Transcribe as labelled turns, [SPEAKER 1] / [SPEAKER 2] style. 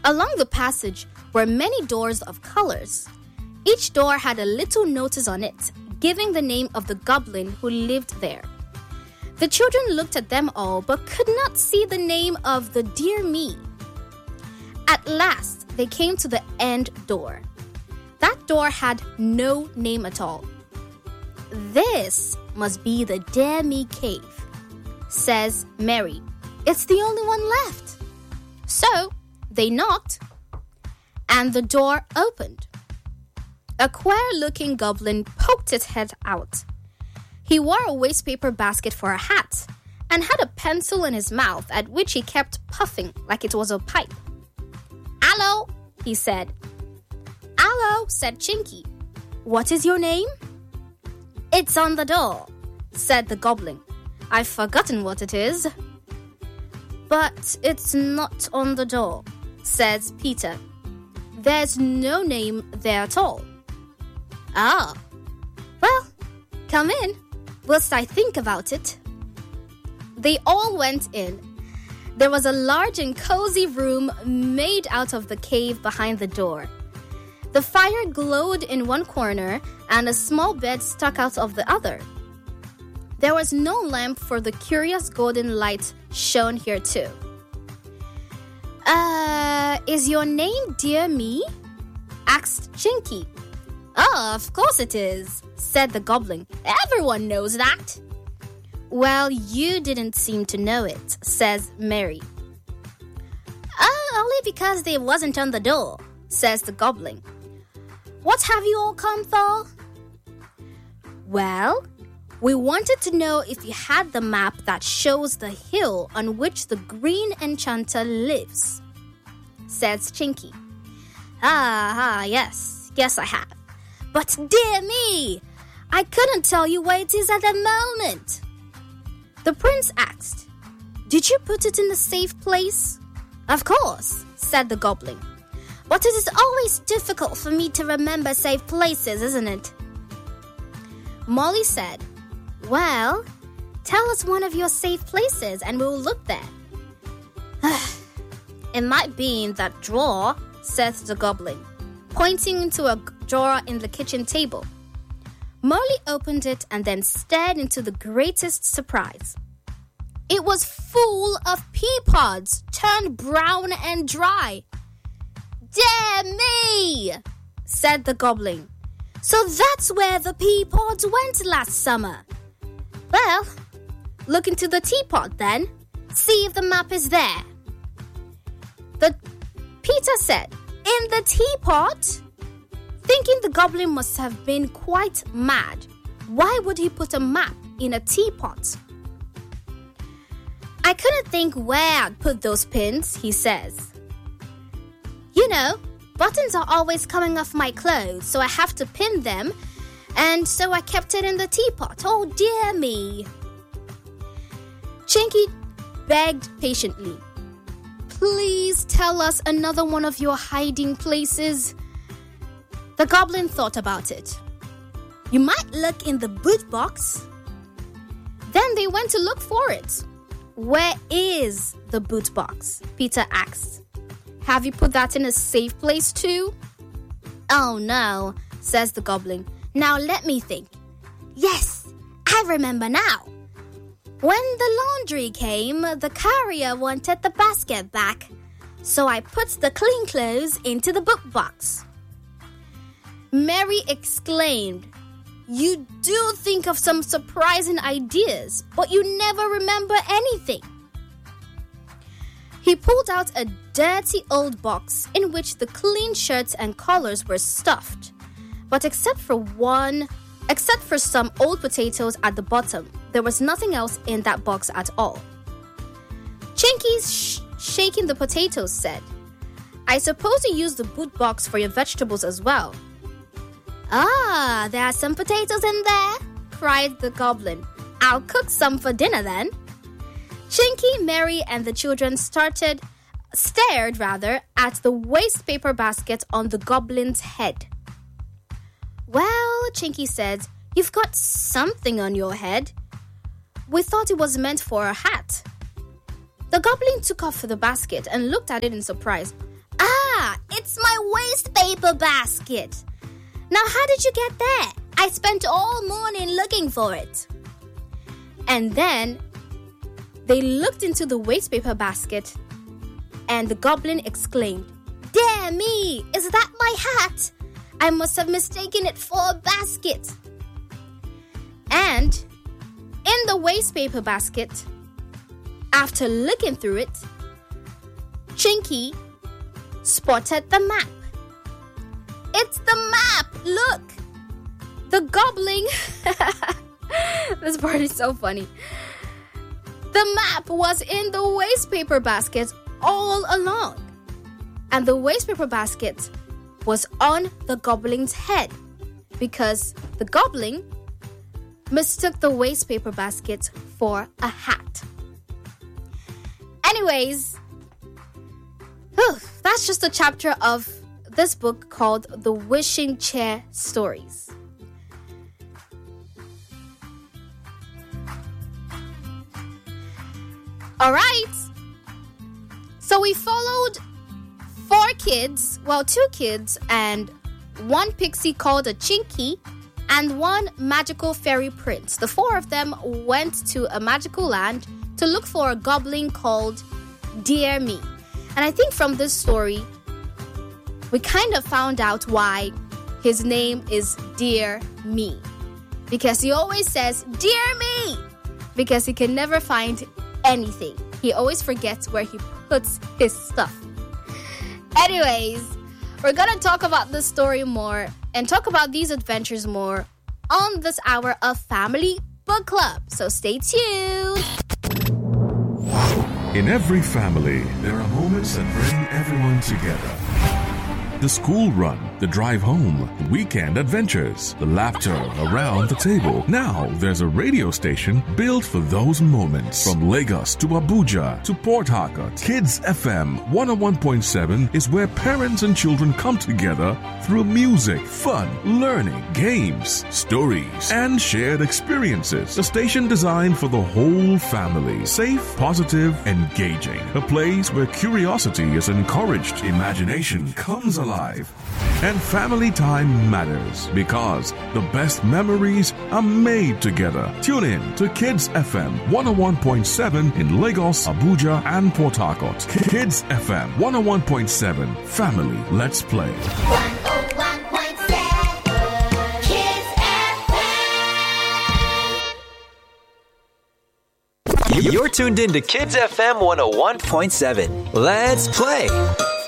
[SPEAKER 1] Along the passage were many doors of colors. Each door had a little notice on it, giving the name of the goblin who lived there. The children looked at them all but could not see the name of the dear me. At last, they came to the end door. That door had no name at all. "This must be the Dear Me cave," says Mary. "It's the only one left." So they knocked, and the door opened. A queer-looking goblin poked its head out. He wore a wastepaper basket for a hat and had a pencil in his mouth at which he kept puffing like it was a pipe. "Hello," he said. "Hello," said Chinky. "What is your name?" "It's on the door," said the goblin. "I've forgotten what it is." "But it's not on the door," says Peter. "There's no name there at all." "Ah, well, come in, whilst I think about it." They all went in. There was a large and cozy room made out of the cave behind the door. The fire glowed in one corner and a small bed stuck out of the other. There was no lamp, for the curious golden light shone here too. Is your name Dear Me?" asked Chinky. "Oh, of course it is," said the goblin. "Everyone knows that." "Well, you didn't seem to know it," says Mary. "Only because it wasn't on the door," says the goblin. "What have you all come for?" "Well, we wanted to know if you had the map that shows the hill on which the Green Enchanter lives," says Chinky. Yes, I have. But dear me, I couldn't tell you where it is at the moment." The prince asked, "Did you put it in a safe place?" "Of course," said the goblin. "But it is always difficult for me to remember safe places, isn't it?" Molly said, "Well, tell us one of your safe places and we'll look there." "It might be in that drawer," said the goblin, pointing to a drawer in the kitchen table. Molly opened it and then stared into the greatest surprise. It was full of pea pods turned brown and dry. "Dear me," said the goblin. "So that's where the pea pods went last summer. Well, look into the teapot then. See if the map is there." Peter said, "In the teapot?" Thinking the goblin must have been quite mad. Why would he put a map in a teapot? "I couldn't think where I'd put those pins," he says. "You know, buttons are always coming off my clothes, so I have to pin them, and so I kept it in the teapot. Oh, dear me." Chinky begged patiently, "Please tell us another one of your hiding places." The goblin thought about it. "You might look in the boot box." Then they went to look for it. "Where is the boot box?" Peter asked. "Have you put that in a safe place too?" "Oh no," says the goblin. "Now let me think. Yes, I remember now. When the laundry came, the carrier wanted the basket back, so I put the clean clothes into the book box." Mary exclaimed, "You do think of some surprising ideas, but you never remember anything." He pulled out a dirty old box in which the clean shirts and collars were stuffed, but except for some old potatoes at the bottom, there was nothing else in that box at all. Chinky's shaking the potatoes said, "I suppose you use the boot box for your vegetables as well." "Ah, there are some potatoes in there," cried the goblin. "I'll cook some for dinner then." Chinky, Mary, and the children stared at the wastepaper basket on the goblin's head. "Well," Chinky said, "you've got something on your head. We thought it was meant for a hat." The goblin took off the basket and looked at it in surprise. It's my waste paper basket. Now, how did you get there? I spent all morning looking for it. And then they looked into the waste paper basket and the goblin exclaimed, "Dear me, is that my hat? I must have mistaken it for a basket." And in the waste paper basket, after looking through it, Chinky spotted the map. It's the map! Look! The goblin... This part is so funny. The map was in the waste paper basket all along. And the waste paper basket was on the goblin's head because the goblin mistook the waste paper basket for a hat. Anyways, that's just a chapter of this book called The Wishing Chair Stories. All right. So we followed 2 kids and 1 pixie called a Chinky and 1 magical fairy prince. The 4 of them went to a magical land to look for a goblin called Dear Me. And I think from this story, we kind of found out why his name is Dear Me. Because he always says, "Dear me!" Because he can never find anything. He always forgets where he puts his stuff. Anyways, we're going to talk about this story more and talk about these adventures more on this hour of Family Book Club. So stay tuned.
[SPEAKER 2] In every family, there are moments that bring everyone together. The school run, the drive home, weekend adventures, the laughter around the table. Now there's a radio station built for those moments. From Lagos to Abuja to Port Harcourt, Kids FM 101.7 is where parents and children come together through music, fun, learning, games, stories, and shared experiences. A station designed for the whole family. Safe, positive, engaging. A place where curiosity is encouraged, imagination comes alive. And family time matters because the best memories are made together. Tune in to Kids FM 101.7 in Lagos, Abuja, and Port Harcourt. Kids FM 101.7. Family, let's play.
[SPEAKER 3] 101.7 Kids FM.
[SPEAKER 4] You're tuned in to Kids FM 101.7. Let's play.